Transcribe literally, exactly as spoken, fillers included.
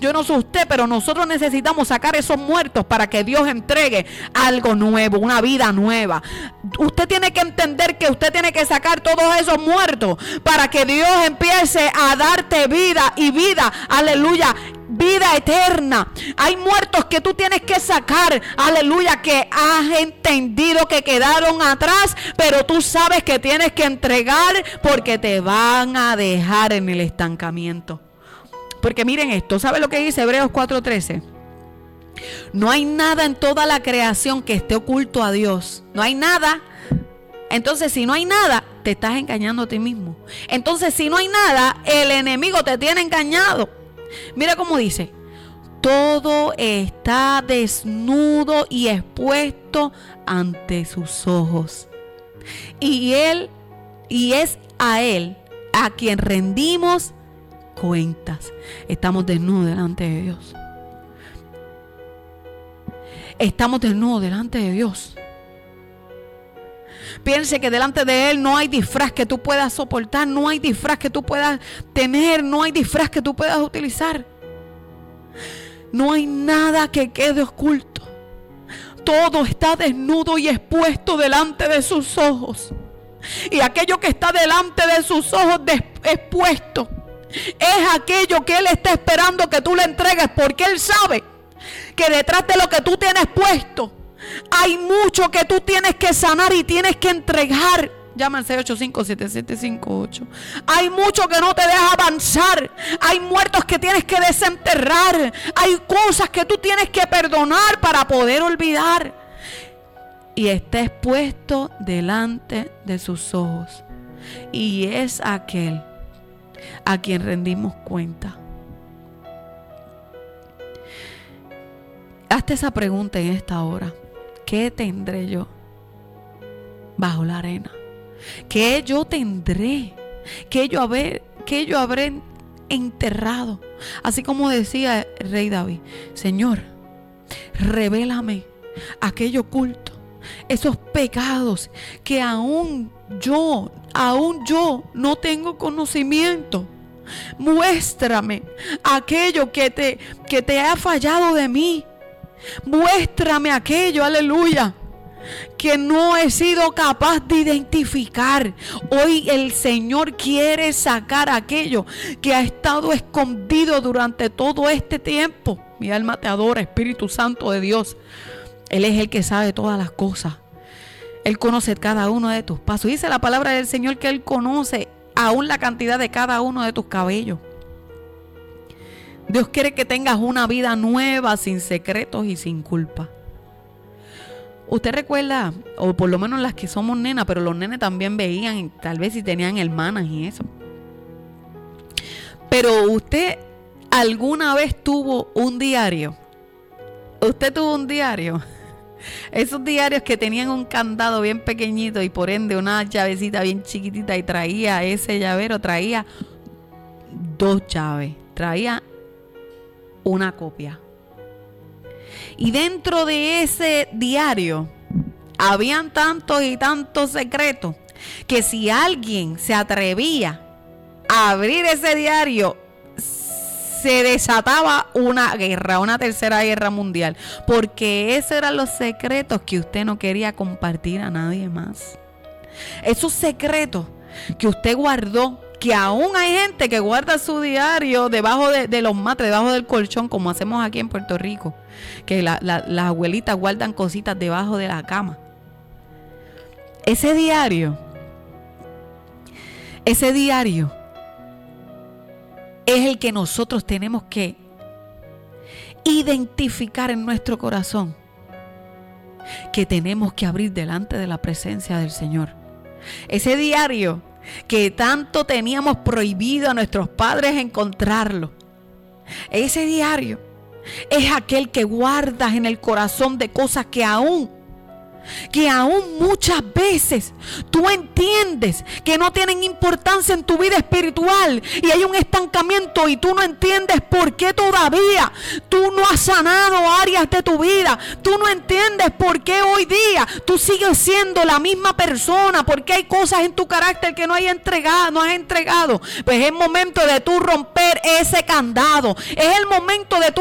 Yo no sé usted, pero nosotros necesitamos sacar esos muertos para que Dios entregue algo nuevo, una vida nueva. Usted tiene que entender que usted tiene que sacar todos esos muertos para que Dios empiece a darte vida y vida, aleluya, vida eterna. Hay muertos que tú tienes que sacar, aleluya, que has entendido que quedaron atrás, pero tú sabes que tienes que entregar porque te van a dejar en el estancamiento. Porque miren esto, ¿sabe lo que dice Hebreos cuatro trece? No hay nada en toda la creación que esté oculto a Dios. No hay nada. Entonces, si no hay nada, te estás engañando a ti mismo. Entonces, si no hay nada, el enemigo te tiene engañado. Mira cómo dice: todo está desnudo y expuesto ante sus ojos. Y él, y es a él a quien rendimos cuentas. Estamos desnudos delante de Dios. Estamos desnudos delante de Dios. Piense que delante de Él no hay disfraz que tú puedas soportar, no hay disfraz que tú puedas tener, no hay disfraz que tú puedas utilizar. No hay nada que quede oculto. Todo está desnudo y expuesto delante de sus ojos. Y aquello que está delante de sus ojos expuesto es aquello que Él está esperando que tú le entregues, porque Él sabe que detrás de lo que tú tienes puesto hay mucho que tú tienes que sanar y tienes que entregar. Llama al seis ocho cinco, siete siete cinco ocho. Hay mucho que no te deja avanzar. Hay muertos que tienes que desenterrar. Hay cosas que tú tienes que perdonar para poder olvidar. Y está expuesto delante de sus ojos. Y es aquel a quien rendimos cuenta. Hazte esa pregunta en esta hora. ¿Qué tendré yo bajo la arena? ¿Qué yo tendré? ¿Qué yo habré, qué yo habré enterrado? Así como decía el rey David: Señor, revélame aquello oculto, esos pecados que aún yo, aún yo no tengo conocimiento. Muéstrame aquello que te, que te ha fallado de mí. Muéstrame aquello, aleluya, que no he sido capaz de identificar. Hoy el Señor quiere sacar aquello que ha estado escondido durante todo este tiempo. Mi alma te adora, Espíritu Santo de Dios. Él es el que sabe todas las cosas. Él conoce cada uno de tus pasos. Dice la palabra del Señor que Él conoce aún la cantidad de cada uno de tus cabellos. Dios quiere que tengas una vida nueva, sin secretos y sin culpa. Usted recuerda, o por lo menos las que somos nenas, pero los nenes también veían, tal vez si tenían hermanas y eso. Pero usted alguna vez tuvo un diario. Usted tuvo un diario. Esos diarios que tenían un candado bien pequeñito y por ende una llavecita bien chiquitita, y traía ese llavero, traía dos llaves, traía una copia. Y dentro de ese diario habían tantos y tantos secretos que si alguien se atrevía a abrir ese diario, se desataba una guerra, una tercera guerra mundial, porque esos eran los secretos que usted no quería compartir a nadie más. Esos secretos que usted guardó, que aún hay gente que guarda su diario debajo de, de los matres, debajo del colchón, como hacemos aquí en Puerto Rico, que la, la, las abuelitas guardan cositas debajo de la cama. Ese diario, ese diario es el que nosotros tenemos que identificar en nuestro corazón, que tenemos que abrir delante de la presencia del Señor. Ese diario que tanto teníamos prohibido a nuestros padres encontrarlo. Ese diario es aquel que guardas en el corazón de cosas que aún que aún muchas veces tú entiendes que no tienen importancia en tu vida espiritual y hay un estancamiento y tú no entiendes por qué todavía tú no has sanado áreas de tu vida, tú no entiendes por qué hoy día tú sigues siendo la misma persona, porque hay cosas en tu carácter que no hay entregado, no has entregado, pues es el momento de tú romper ese candado, es el momento de tú